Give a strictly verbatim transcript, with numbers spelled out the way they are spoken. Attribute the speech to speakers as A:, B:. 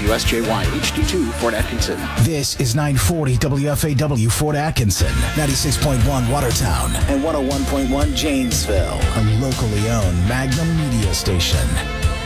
A: W S J Y H D two Fort Atkinson.
B: This is nine forty W F A W Fort Atkinson, ninety-six point one Watertown, and one oh one point one Janesville, a locally owned Magnum media station.